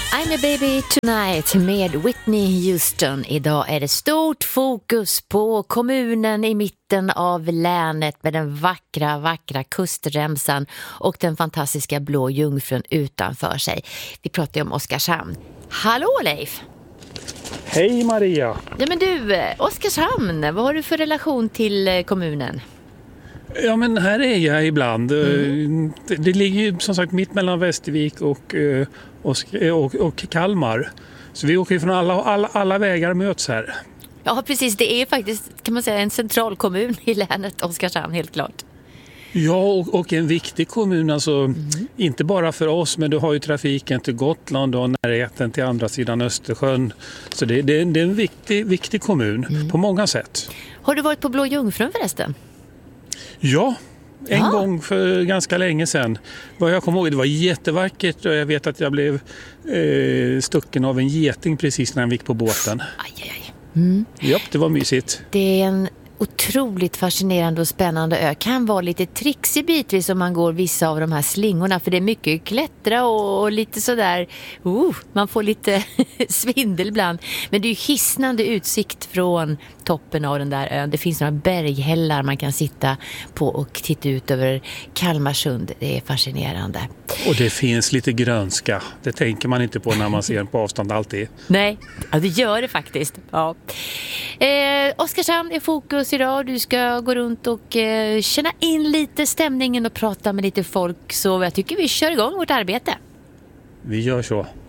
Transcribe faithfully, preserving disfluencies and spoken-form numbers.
I'm a baby tonight med Whitney Houston. Idag är det stort fokus på kommunen i mitten av länet med den vackra, vackra kustremsan och den fantastiska blå jungfrun utanför sig. Vi pratar ju om Oskarshamn. Hallå Leif! Hej Maria! Ja men du, Oskarshamn, vad har du för relation till kommunen? Ja men här är jag ibland. Mm. Det, det ligger ju som sagt mitt mellan Västervik och, och, och, och Kalmar. Så vi åker från alla, alla, alla vägar möts här. Ja precis, det är faktiskt kan man säga en central kommun i länet Oskarshamn helt klart. Ja och, och en viktig kommun alltså, mm. inte bara för oss men du har ju trafiken till Gotland och närheten till andra sidan Östersjön. Så det, det, det är en viktig, viktig kommun mm. på många sätt. Har du varit på Blå Jungfrun förresten? Ja, en ah. gång för ganska länge sedan. Vad jag kommer ihåg, det var jättevackert och jag vet att jag blev eh, stucken av en geting precis när jag gick på båten. Aj, aj, aj. Mm. Ja, det var mysigt. Det är en otroligt fascinerande och spännande ö. Kan vara lite trixig bitvis om man går vissa av de här slingorna för det är mycket klättra och, och lite sådär uh, man får lite svindel ibland. Men det är ju hisnande utsikt från toppen av den där ön. Det finns några berghällar man kan sitta på och titta ut över Kalmarsund. Det är fascinerande. Och det finns lite grönska. Det tänker man inte på när man ser den på avstånd alltid. Nej, ja, det gör det faktiskt. Ja. Eh, Oskarshamn är fokus idag. Du ska gå runt och eh, känna in lite stämningen och prata med lite folk. Så jag tycker vi kör igång vårt arbete. Vi gör så.